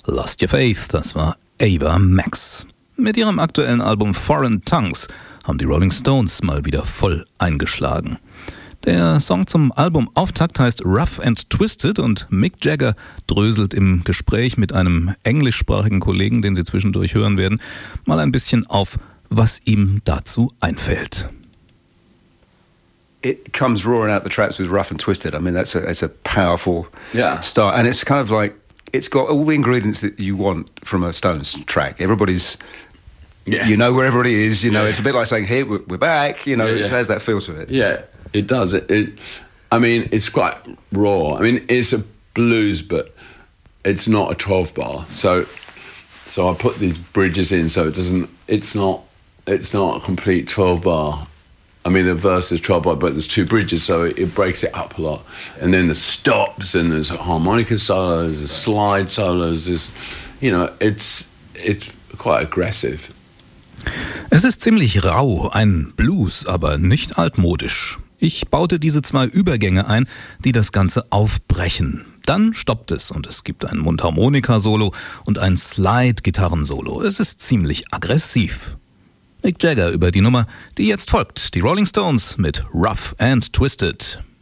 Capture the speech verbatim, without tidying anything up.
Lost Your Faith, das war Ava Max. Mit ihrem aktuellen Album Foreign Tongues haben die Rolling Stones mal wieder voll eingeschlagen. Der Song zum Albumauftakt heißt Rough and Twisted und Mick Jagger dröselt im Gespräch mit einem englischsprachigen Kollegen, den Sie zwischendurch hören werden, mal ein bisschen auf, was ihm dazu einfällt. It comes roaring out the traps with Rough and Twisted. I mean, that's a, it's a powerful yeah. start. And it's kind of like, it's got all the ingredients that you want from a Stones track. Everybody's, yeah. you know where everybody is, you know, yeah. it's a bit like saying, here, we're, we're back, you know, yeah, yeah. it has that feel to it. Yeah, it does. It, it, I mean, it's quite raw. I mean, it's a blues, but it's not a twelve bar. So, so I put these bridges in so it doesn't, it's not, it's not a complete twelve bar. I mean, the verse is twelve bar, but there's two bridges, so it, it breaks it up a lot. And then there's stops, and there's harmonica solos, there's slide solos, there's, you know, it's, it's quite aggressive. Es ist ziemlich rau, ein Blues, aber nicht altmodisch. Ich baute diese zwei Übergänge ein, die das Ganze aufbrechen. Dann stoppt es und es gibt ein Mundharmonika-Solo und ein Slide-Gitarren-Solo. Es ist ziemlich aggressiv. Mick Jagger über die Nummer, die jetzt folgt. Die Rolling Stones mit Rough and Twisted.